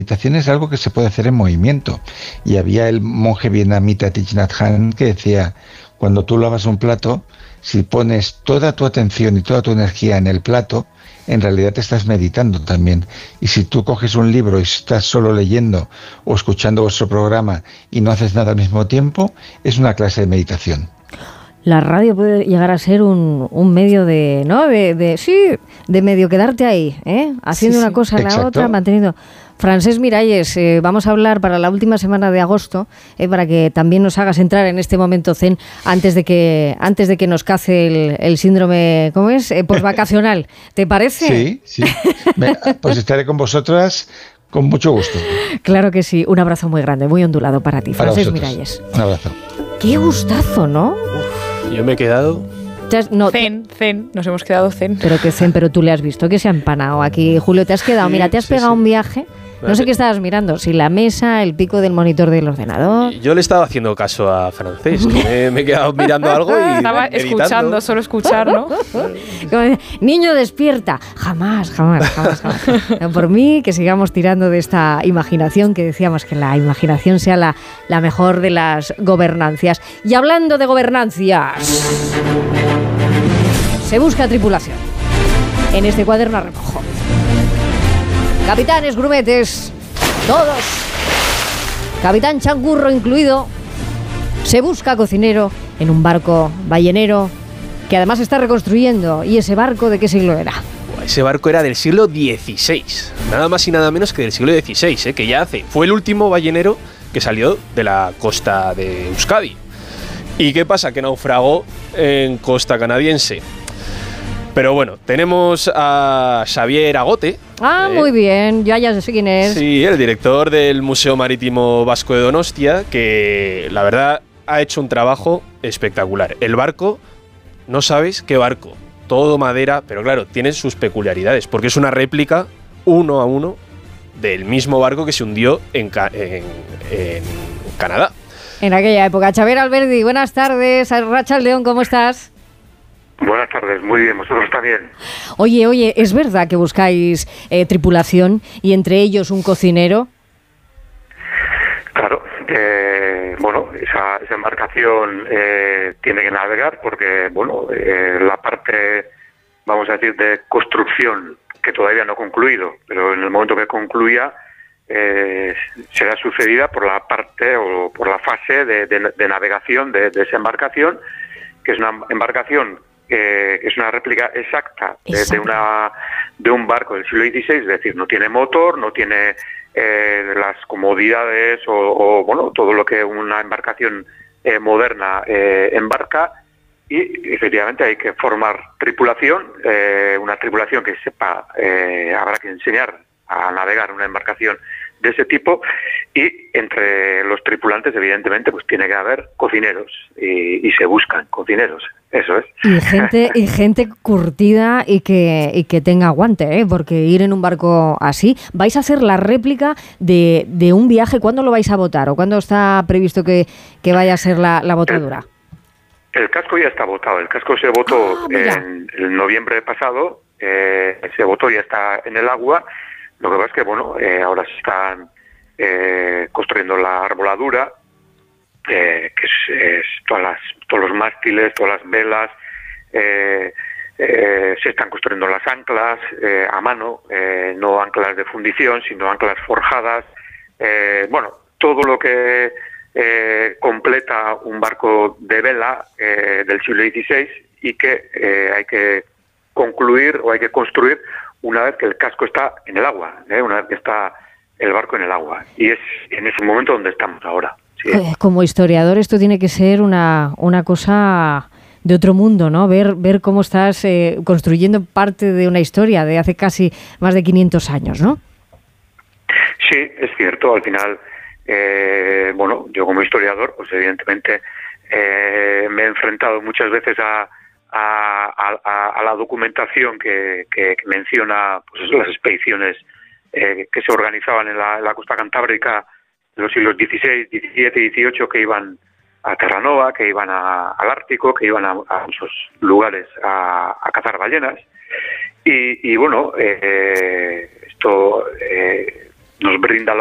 meditación es algo que se puede hacer en movimiento. Y había el monje vietnamita Thich Nhat Hanh que decía, cuando tú lavas un plato, si pones toda tu atención y toda tu energía en el plato, en realidad te estás meditando también. Y si tú coges un libro y estás solo leyendo o escuchando vuestro programa y no haces nada al mismo tiempo, es una clase de meditación. La radio puede llegar a ser un medio de, ¿no? De medio quedarte ahí, haciendo una cosa a la otra, manteniendo. Francesc Miralles, vamos a hablar para la última semana de agosto, para que también nos hagas entrar en este momento zen antes de que nos cace el síndrome, ¿cómo es? Postvacacional. ¿Te parece? Sí. Pues estaré con vosotras con mucho gusto. Claro que sí. Un abrazo muy grande, muy ondulado para ti, Francesc Miralles. Un abrazo. Qué gustazo, ¿no? Yo me he quedado... Zen, nos hemos quedado zen. Pero que zen, pero tú le has visto que se ha empanado aquí. Julio, te has quedado, mira, te has pegado un viaje. No sé qué estabas mirando, si la mesa, el pico del monitor del ordenador. Yo le estaba haciando caso a Francesc, que me he quedado mirando algo y estaba escuchando, solo escuchar, ¿no? Niño, despierta. Jamás. Por mí, que sigamos tirando de esta imaginación, que decíamos que la imaginación sea la mejor de las gobernancias. Y hablando de gobernancias, se busca tripulación en este cuaderno a remojo. Capitanes, grumetes, todos, capitán changurro incluido, se busca cocinero en un barco ballenero que además se está reconstruyendo. ¿Y ese barco de qué siglo era? Ese barco era del siglo XVI, nada más y nada menos que del siglo XVI, que ya fue el último ballenero que salió de la costa de Euskadi. ¿Y qué pasa? Que naufragó en costa canadiense. Pero bueno, tenemos a Xavier Agote. Muy bien, ya sé quién es. Sí, el director del Museo Marítimo Vasco de Donostia, que la verdad ha hecho un trabajo espectacular. El barco, no sabes qué barco, todo madera, pero claro, tiene sus peculiaridades, porque es una réplica 1 a 1 del mismo barco que se hundió en Canadá. En aquella época. Xavier Alberdi, buenas tardes. Arratsaldeon, ¿cómo estás? Buenas tardes, muy bien, vosotros también. Oye, ¿es verdad que buscáis tripulación y entre ellos un cocinero? Claro, esa embarcación tiene que navegar porque, la parte, vamos a decir, de construcción, que todavía no ha concluido, pero en el momento que concluya, será sucedida por la parte o por la fase de navegación de esa embarcación, que es una embarcación que es una réplica exacta de un barco del siglo XVI, es decir, no tiene motor, no tiene las comodidades o todo lo que una embarcación moderna embarca, y efectivamente hay que formar tripulación, una tripulación que sepa, habrá que enseñar a navegar una embarcación de ese tipo, y entre los tripulantes evidentemente pues tiene que haber cocineros y se buscan cocineros, eso es. Y gente curtida y que tenga aguante, porque ir en un barco así, vais a hacer la réplica de un viaje. ¿Cuándo lo vais a votar o cuándo está previsto que vaya a ser la botadura? El casco ya está votado, el casco se votó en noviembre pasado, se votó, ya está en el agua. Lo que pasa es que, ahora se están construyendo la arboladura, que es todos los mástiles, todas las velas, se están construyendo las anclas a mano, no anclas de fundición, sino anclas forjadas. Todo lo que completa un barco de vela del siglo XVI y que hay que concluir o hay que construir una vez que el casco está en el agua, una vez que está el barco en el agua. Y es en ese momento donde estamos ahora. Sí. Como historiador, esto tiene que ser una cosa de otro mundo, ¿no? Ver cómo estás construyendo parte de una historia de hace casi más de 500 años, ¿no? Sí, es cierto. Al final, yo como historiador, pues evidentemente me he enfrentado muchas veces a la documentación que menciona pues las expediciones que se organizaban en la costa cantábrica en los siglos XVI, XVII y XVIII, que iban a Terranova, que iban al Ártico, que iban a muchos lugares a cazar ballenas. Y esto nos brinda